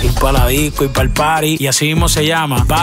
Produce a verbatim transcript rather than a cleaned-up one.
Ir pa' la disco, ir pa' el party, y así mismo se llama.